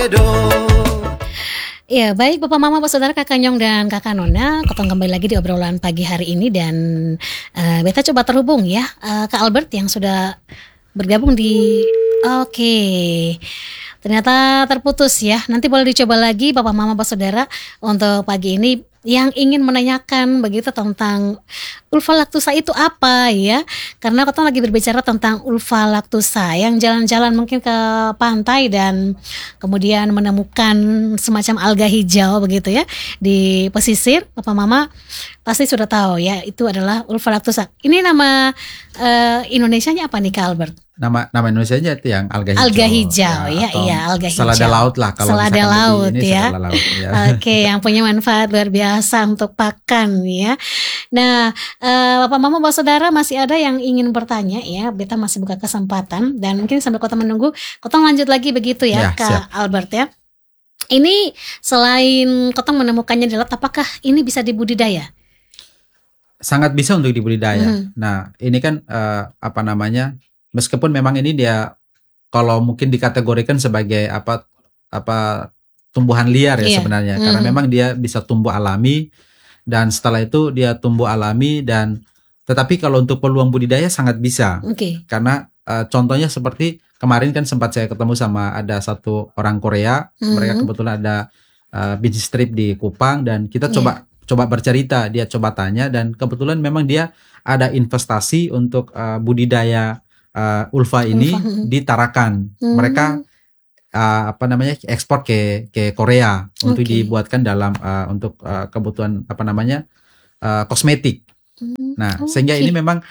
Ya, baik Bapak Mama, Pak Saudara, Kakak Nyong dan Kakak Nona, ketemu kembali lagi di obrolan pagi hari ini dan beta coba terhubung ya Kak Albert yang sudah bergabung di Oke. Ternyata terputus ya. Nanti boleh dicoba lagi Bapak Mama, Pak Saudara, untuk pagi ini yang ingin menanyakan begitu tentang ulfa laktusa itu apa ya. Karena kita lagi berbicara tentang ulfa laktusa yang jalan-jalan mungkin ke pantai dan kemudian menemukan semacam alga hijau begitu ya di pesisir. Bapak Mama pasti sudah tahu ya, itu adalah ulfa laktusa. Ini nama Indonesianya apa nih Kak Albert? Nama Indonesianya itu yang alga hijau. Alga hijau ya, iya alga hijau. Selada laut lah kalau selada laut ini ya. Selada laut, ya. Oke, yang punya manfaat luar biasa untuk pakan ya. Nah, Bapak Mama, Bapak Saudara, masih ada yang ingin bertanya ya. Beta masih buka kesempatan dan mungkin sambil kota menunggu, kota lanjut lagi begitu ya, Kak siap. Albert ya. Ini selain kota menemukannya di laut, apakah ini bisa dibudidaya? Sangat bisa untuk dibudidaya. Nah, ini kan meskipun memang ini dia kalau mungkin dikategorikan sebagai apa tumbuhan liar ya sebenarnya, karena memang dia bisa tumbuh alami dan setelah itu dia tumbuh alami dan tetapi kalau untuk peluang budidaya sangat bisa. Karena contohnya seperti kemarin kan sempat saya ketemu sama ada satu orang Korea, mereka kebetulan ada bisnis trip di Kupang dan kita coba bercerita, dia coba tanya dan kebetulan memang dia ada investasi untuk budidaya ulfa ini di Tarakan. Mereka ekspor ke Korea untuk dibuatkan dalam untuk kebutuhan kosmetik. Nah, sehingga ini memang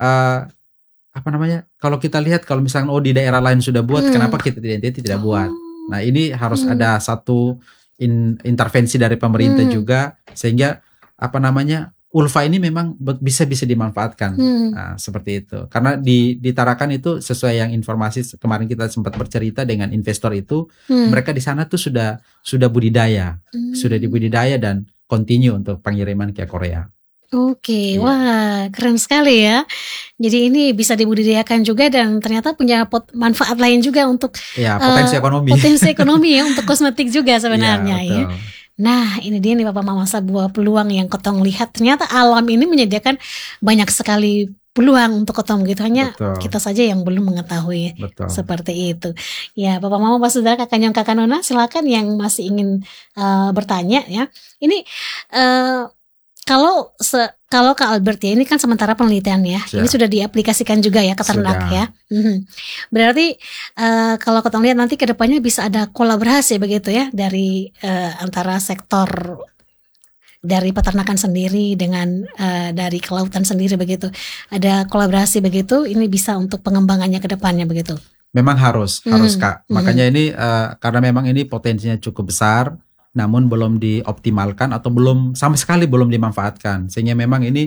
kalau kita lihat kalau misalnya di daerah lain sudah buat, kenapa kita tidak buat? Nah, ini harus ada satu intervensi dari pemerintah juga sehingga ulfa ini memang bisa dimanfaatkan. Nah, seperti itu. Karena di Tarakan itu sesuai yang informasi kemarin kita sempat bercerita dengan investor itu, mereka di sana tuh sudah budidaya, sudah dibudidaya dan continue untuk pengiriman ke Korea. Oke, wah keren sekali ya. Jadi ini bisa dibudidayakan juga dan ternyata punya manfaat lain juga untuk potensi ekonomi. Potensi ekonomi ya untuk kosmetik juga sebenarnya ya. Betul. Nah ini dia nih Bapak Mama, sebuah peluang yang Kotong lihat ternyata alam ini menyediakan banyak sekali peluang untuk Kotong gitu, hanya kita saja yang belum mengetahui. Seperti itu ya. Bapak Mama, Bapak Saudara, Kakak Nyong, Kakak Nona, silakan yang masih ingin bertanya ya. Ini kalau Kak Albert ya, ini kan sementara penelitian ya. Ini sudah diaplikasikan juga ya ke ternak ya. Berarti kalau kita lihat nanti ke depannya bisa ada kolaborasi begitu ya dari antara sektor dari peternakan sendiri dengan dari kelautan sendiri begitu. Ada kolaborasi begitu, ini bisa untuk pengembangannya ke depannya begitu. Memang harus Kak. Makanya ini karena memang ini potensinya cukup besar, namun belum dioptimalkan atau sama sekali belum dimanfaatkan, sehingga memang ini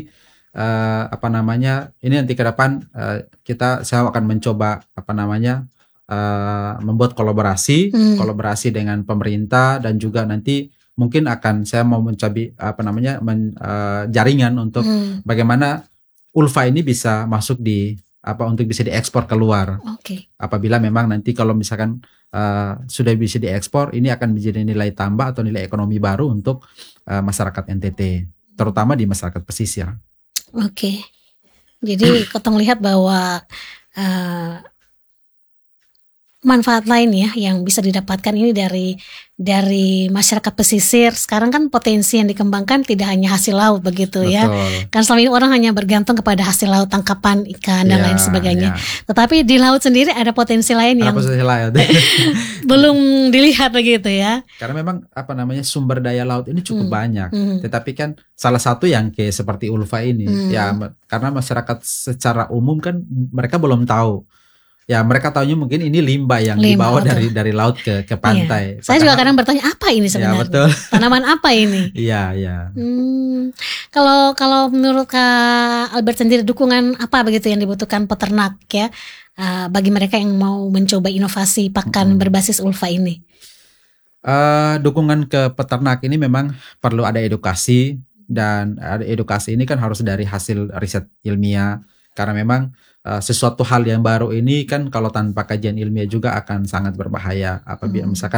ini nanti ke depan saya akan mencoba membuat kolaborasi dengan pemerintah dan juga nanti mungkin saya mau mencoba jaringan untuk bagaimana ulfa ini bisa masuk untuk bisa diekspor keluar. Apabila memang nanti kalau misalkan sudah bisa diekspor, ini akan menjadi nilai tambah atau nilai ekonomi baru untuk masyarakat NTT, terutama di masyarakat pesisir. Jadi Kotong lihat bahwa manfaat lain ya yang bisa didapatkan ini dari masyarakat pesisir. Sekarang kan potensi yang dikembangkan tidak hanya hasil laut begitu. Ya. Kan selama ini orang hanya bergantung kepada hasil laut, tangkapan ikan dan lain sebagainya. Tetapi di laut sendiri ada potensi lain yang belum dilihat begitu ya. Karena memang sumber daya laut ini cukup banyak. Tetapi kan salah satu yang seperti ulfa ini ya, karena masyarakat secara umum kan mereka belum tahu. Ya, mereka tahunya mungkin ini limbah yang dibawa dari laut ke pantai. Saya juga kadang bertanya, apa ini sebenarnya? Betul. Tanaman apa ini? Iya. Kalau menurut Kak Albert sendiri, dukungan apa begitu yang dibutuhkan peternak ya bagi mereka yang mau mencoba inovasi pakan berbasis ulfa ini? Dukungan ke peternak ini memang perlu ada edukasi, dan edukasi ini kan harus dari hasil riset ilmiah, karena memang sesuatu hal yang baru ini kan kalau tanpa kajian ilmiah juga akan sangat berbahaya. Apabila misalkan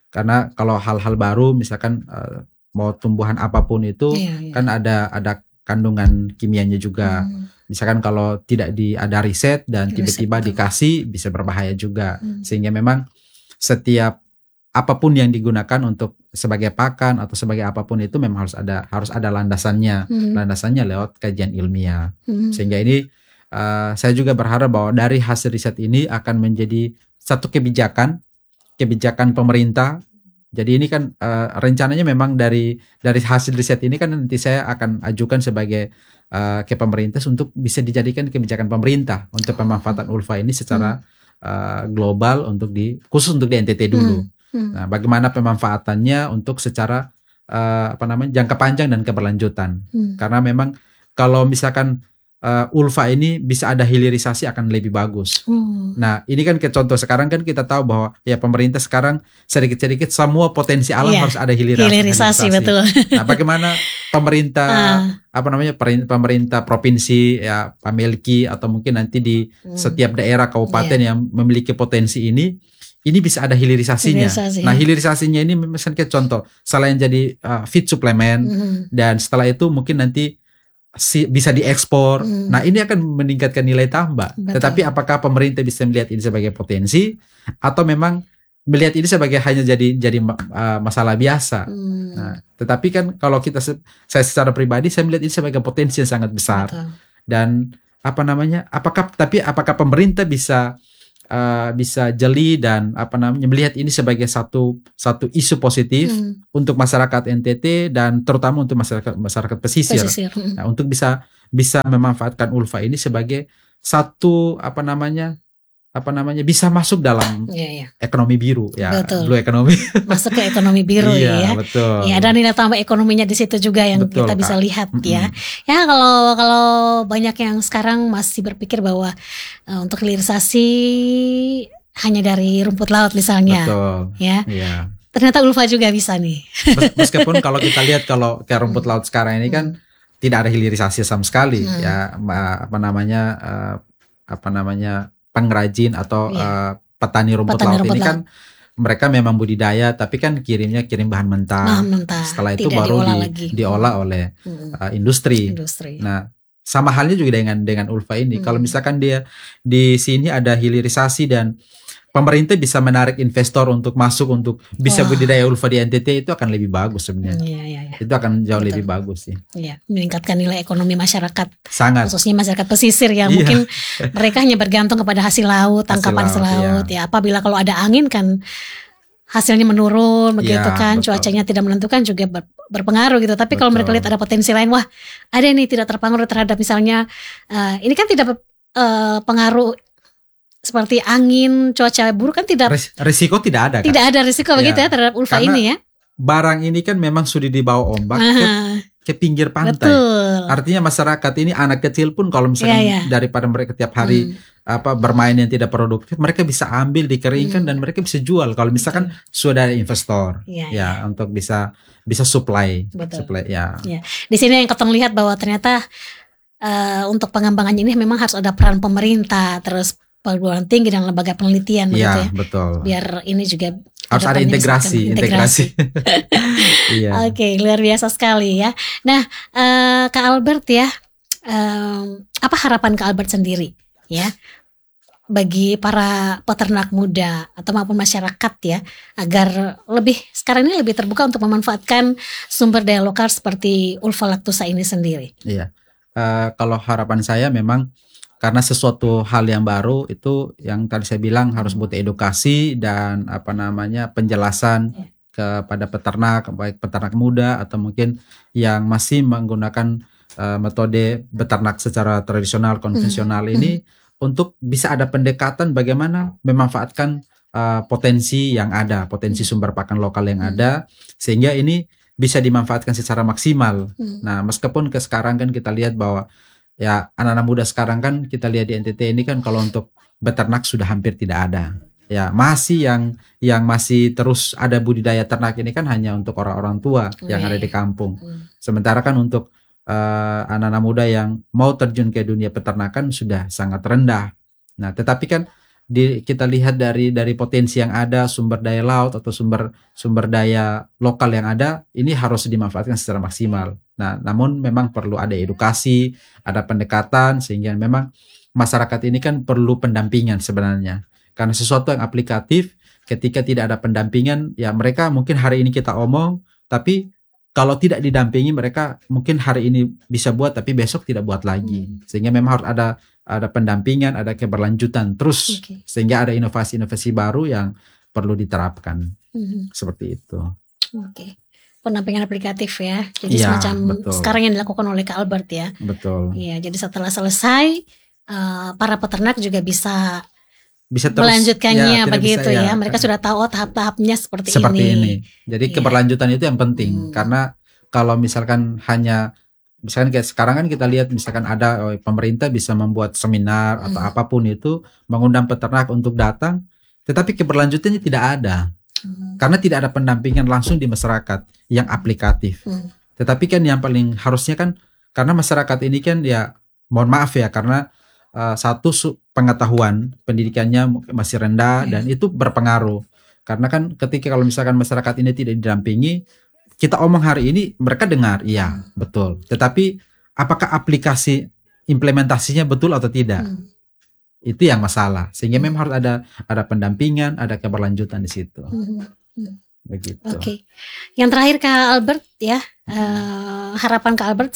Karena kalau hal-hal baru misalkan mau tumbuhan apapun itu kan ada kandungan kimianya juga. Misalkan kalau tidak ada riset dan tiba-tiba dikasih bisa berbahaya juga. Sehingga memang setiap apapun yang digunakan untuk sebagai pakan atau sebagai apapun itu memang harus ada landasannya. Landasannya lewat kajian ilmiah. Sehingga ini saya juga berharap bahwa dari hasil riset ini akan menjadi satu kebijakan pemerintah. Jadi ini kan rencananya memang dari hasil riset ini kan nanti saya akan ajukan sebagai ke pemerintah untuk bisa dijadikan kebijakan pemerintah untuk pemanfaatan ulfa ini secara global khusus untuk di NTT dulu. Nah, bagaimana pemanfaatannya untuk secara jangka panjang dan keberlanjutan. Karena memang kalau misalkan ulfa ini bisa ada hilirisasi akan lebih bagus. Nah, ini kan contoh sekarang kan kita tahu bahwa ya pemerintah sekarang sedikit-sedikit semua potensi alam harus ada hilirisasi. Betul. Nah, bagaimana pemerintah pemerintah provinsi ya Pak Melki atau mungkin nanti di setiap daerah kabupaten yang memiliki potensi ini bisa ada hilirisasinya. Nah, hilirisasinya ini misalnya contoh selain jadi feed suplemen dan setelah itu mungkin nanti bisa diekspor. Nah, ini akan meningkatkan nilai tambah. Betul. Tetapi apakah pemerintah bisa melihat ini sebagai potensi atau memang melihat ini sebagai hanya jadi masalah biasa. Nah, tetapi kan kalau saya secara pribadi saya melihat ini sebagai potensi yang sangat besar. Betul. Dan apakah pemerintah bisa jeli dan melihat ini sebagai satu isu positif untuk masyarakat NTT dan terutama untuk masyarakat pesisir. Nah, untuk bisa memanfaatkan ulfa ini sebagai satu bisa masuk dalam ekonomi biru ya. Betul. Blue economy. Masuk ke ekonomi biru ya. Betul. Ya, dan nilai tambah ekonominya di situ juga yang kita bisa lihat ya. Ya, kalau banyak yang sekarang masih berpikir bahwa untuk hilirisasi hanya dari rumput laut misalnya. Betul. Ya. Ternyata ulfa juga bisa nih. Meskipun kalau kita lihat kalau kayak rumput laut sekarang ini kan tidak ada hilirisasi sama sekali ya. Pengrajin atau petani rumput laut ini kan mereka memang budidaya tapi kan kirim bahan mentah. Setelah itu tidak baru diolah oleh industri. Nah, sama halnya juga dengan ulfa ini. Kalau misalkan dia di sini ada hilirisasi dan pemerintah bisa menarik investor untuk masuk untuk bisa budidaya ulfa di NTT, itu akan lebih bagus sebenarnya. Itu akan jauh lebih bagus sih. Iya, meningkatkan nilai ekonomi masyarakat. Sangat. Khususnya masyarakat pesisir yang mungkin mereka hanya bergantung kepada hasil laut, tangkapan hasil laut. Ya, apabila kalau ada angin kan hasilnya menurun begitu kan, betul. Cuacanya tidak menentukan juga berpengaruh gitu. Tapi kalau mereka lihat ada potensi lain, wah ada nih tidak terpengaruh terhadap misalnya ini kan tidak pengaruh seperti angin, cuaca buruk kan tidak. Risiko tidak ada kan? Tidak ada risiko begitu ya terhadap ulfa ini ya. Barang ini kan memang sudah dibawa ombak ke pinggir pantai. Betul. Artinya masyarakat ini anak kecil pun kalau misalnya daripada mereka tiap hari bermain yang tidak produktif, mereka bisa ambil dikeringkan dan mereka bisa jual. Kalau misalkan sudah ada investor untuk bisa supply. Supply ya. Di sini yang Ketong lihat bahwa ternyata untuk pengembangan ini memang harus ada peran pemerintah, terus perguruan tinggi dan lembaga penelitian begitu ya. Betul. Biar ini juga harus ada integrasi. Oke, luar biasa sekali ya. Nah, Kak Albert ya, apa harapan Kak Albert sendiri ya bagi para peternak muda atau maupun masyarakat ya agar sekarang ini lebih terbuka untuk memanfaatkan sumber daya lokal seperti ulfa lactusa ini sendiri? Iya, kalau harapan saya memang karena sesuatu hal yang baru itu yang tadi saya bilang harus butuh edukasi dan penjelasan kepada peternak, baik peternak muda atau mungkin yang masih menggunakan metode beternak secara tradisional konvensional ini untuk bisa ada pendekatan bagaimana memanfaatkan potensi yang ada, potensi sumber pakan lokal yang ada sehingga ini bisa dimanfaatkan secara maksimal. Nah, meskipun sekarang kan kita lihat bahwa ya anak-anak muda sekarang kan kita lihat di NTT ini kan kalau untuk beternak sudah hampir tidak ada. Ya masih yang masih terus ada budidaya ternak ini kan hanya untuk orang-orang tua yang ada di kampung. Sementara kan untuk anak-anak muda yang mau terjun ke dunia peternakan sudah sangat rendah. Nah, tetapi kan kita lihat dari potensi yang ada, sumber daya laut atau sumber daya lokal yang ada, ini harus dimanfaatkan secara maksimal. Nah, namun memang perlu ada edukasi, ada pendekatan, sehingga memang masyarakat ini kan perlu pendampingan sebenarnya. Karena sesuatu yang aplikatif, ketika tidak ada pendampingan, ya mereka mungkin hari ini kita omong, tapi kalau tidak didampingi mereka mungkin hari ini bisa buat, tapi besok tidak buat lagi. Sehingga memang harus ada pendampingan, ada keberlanjutan terus, sehingga ada inovasi-inovasi baru yang perlu diterapkan. Seperti itu. Pendampingan aplikatif ya. Jadi semacam betul. Sekarang yang dilakukan oleh Kak Albert ya. Betul. Iya, jadi setelah selesai para peternak juga bisa terus melanjutkannya begitu ya. Mereka sudah tahu tahap-tahapnya seperti ini. Jadi keberlanjutan itu yang penting, karena kalau misalkan kayak sekarang kan kita lihat misalkan ada pemerintah bisa membuat seminar atau apapun itu, mengundang peternak untuk datang, tetapi keberlanjutannya tidak ada. Karena tidak ada pendampingan langsung di masyarakat yang aplikatif. Tetapi kan yang paling harusnya kan, karena masyarakat ini kan ya mohon maaf ya, karena satu pengetahuan pendidikannya masih rendah dan itu berpengaruh. Karena kan ketika kalau misalkan masyarakat ini tidak didampingi, kita omong hari ini mereka dengar, iya betul. Tetapi apakah aplikasi implementasinya betul atau tidak? Itu yang masalah. Sehingga memang harus ada pendampingan, ada keberlanjutan di situ. Begitu. Oke. Yang terakhir Kak Albert ya, harapan Kak Albert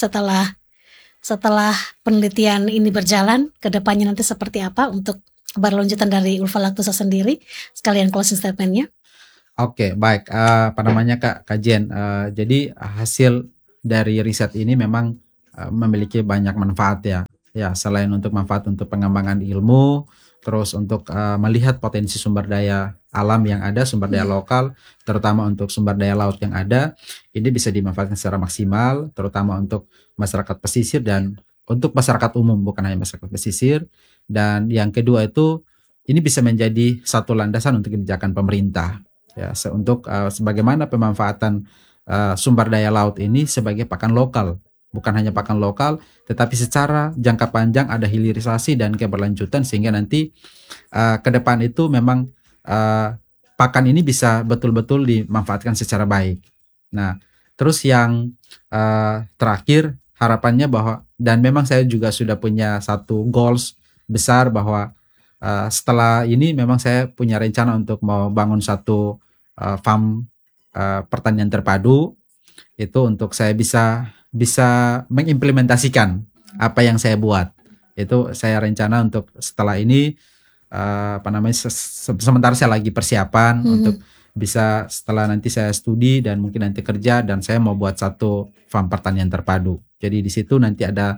setelah penelitian ini berjalan, ke depannya nanti seperti apa untuk keberlanjutan dari Ulfa Lactosa sendiri, sekalian closing statement-nya. Oke, baik. Kak Jen, jadi hasil dari riset ini memang memiliki banyak manfaat ya. Ya, selain untuk manfaat untuk pengembangan ilmu, terus untuk melihat potensi sumber daya alam yang ada, sumber daya lokal, terutama untuk sumber daya laut yang ada, ini bisa dimanfaatkan secara maksimal, terutama untuk masyarakat pesisir dan untuk masyarakat umum, bukan hanya masyarakat pesisir. Dan yang kedua itu, ini bisa menjadi satu landasan untuk kebijakan pemerintah. Ya, untuk sebagaimana pemanfaatan sumber daya laut ini sebagai pakan lokal, bukan hanya pakan lokal, tetapi secara jangka panjang ada hilirisasi dan keberlanjutan, sehingga nanti ke depan itu memang pakan ini bisa betul-betul dimanfaatkan secara baik. Nah, terus yang terakhir harapannya bahwa, dan memang saya juga sudah punya satu goals besar bahwa setelah ini memang saya punya rencana untuk mau bangun satu farm pertanian terpadu, itu untuk saya bisa mengimplementasikan apa yang saya buat. Itu saya rencana untuk setelah ini sementara saya lagi persiapan untuk bisa setelah nanti saya studi dan mungkin nanti kerja, dan saya mau buat satu farm pertanian terpadu. Jadi di situ nanti ada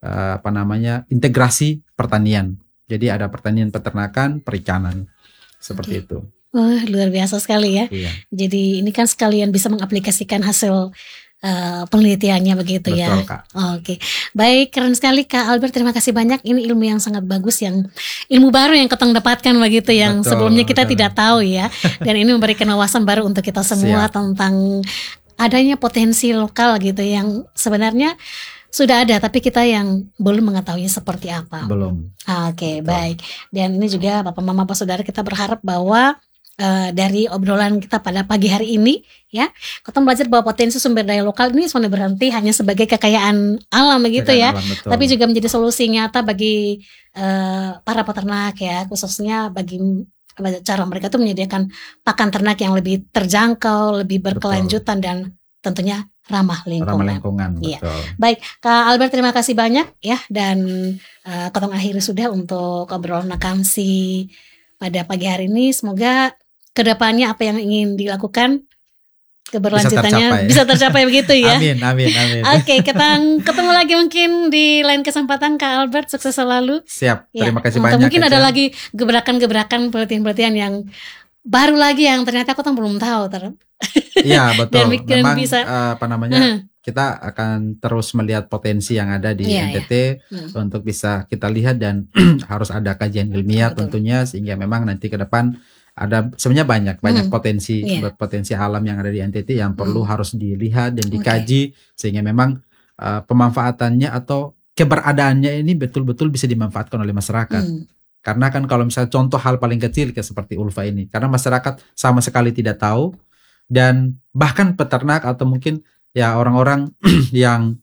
integrasi pertanian. Jadi ada pertanian, peternakan, perikanan. Seperti itu. Luar biasa sekali ya. Iya. Jadi ini kan sekalian bisa mengaplikasikan hasil penelitiannya begitu. Betul, ya. Kak. Oke, baik, keren sekali Kak Albert. Terima kasih banyak. Ini ilmu yang sangat bagus, yang ilmu baru yang Ketong dapatkan begitu, yang sebelumnya kita tidak tahu ya. Dan ini memberikan wawasan baru untuk kita semua tentang adanya potensi lokal gitu yang sebenarnya sudah ada, tapi kita yang belum mengetahuinya seperti apa. Belum. Oke, baik. Dan ini juga Bapak Mama Bapak Saudara, kita berharap bahwa dari obrolan kita pada pagi hari ini ya, kita belajar bahwa potensi sumber daya lokal ini sebenarnya berhenti hanya sebagai kekayaan alam begitu ya, tapi juga menjadi solusi nyata bagi para peternak ya, khususnya bagi cara mereka tuh menyediakan pakan ternak yang lebih terjangkau, lebih berkelanjutan, dan tentunya ramah lingkungan. Iya. Baik, Kak Albert, terima kasih banyak ya, dan Ketong akhiri sudah untuk obrolan akamsi pada pagi hari ini. Semoga kedepannya apa yang ingin dilakukan keberlanjutannya bisa tercapai begitu ya. Amin. Oke, ketemu lagi mungkin di lain kesempatan Kak Albert, sukses selalu. Siap, terima kasih banyak. Mungkin ada lagi gebrakan-gebrakan penelitian-penelitian yang baru lagi yang ternyata aku belum tahu. Iya, betul. Memang bisa, kita akan terus melihat potensi yang ada di NTT untuk bisa kita lihat, dan harus ada kajian ilmiah tentunya, sehingga memang nanti ke depan ada sebenarnya banyak potensi alam yang ada di NTT yang perlu harus dilihat dan dikaji, sehingga memang pemanfaatannya atau keberadaannya ini betul-betul bisa dimanfaatkan oleh masyarakat. Karena kan kalau misalnya contoh hal paling kecil kayak seperti ulfa ini, karena masyarakat sama sekali tidak tahu, dan bahkan peternak atau mungkin ya orang-orang yang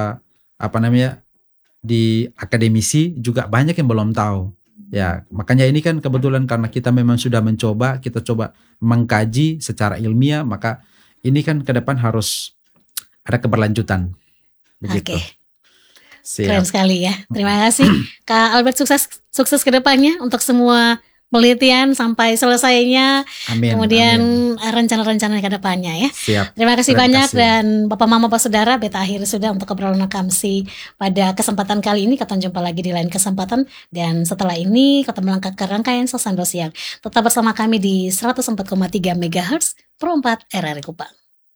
di akademisi juga banyak yang belum tahu. Ya, makanya ini kan kebetulan karena kita memang sudah mencoba, kita coba mengkaji secara ilmiah, maka ini kan ke depan harus ada keberlanjutan. Begitu. Oke. Keren sekali ya. Terima kasih Kak Albert, sukses ke depannya untuk semua penelitian sampai selesainya. Amin. Kemudian rencana-rencana ke depannya ya. Siap. Terima kasih banyak. Dan Bapak Mama Bapak Saudara, beta akhiri sudah untuk obrolan Kamsi pada kesempatan kali ini. Kita jumpa lagi di lain kesempatan, dan setelah ini kita melangkah ke rangkaian Sasando Siang. Tetap bersama kami di 104,3 MHz Pro 4 RRI Kupang.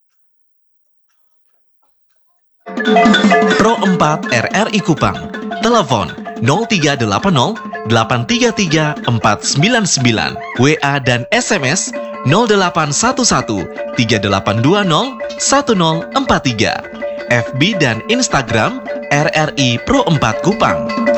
Pro 4 RRI Kupang. Telepon 0380 833 499. WA dan SMS 0811 3820 1043. FB dan Instagram RRI Pro 4 Kupang.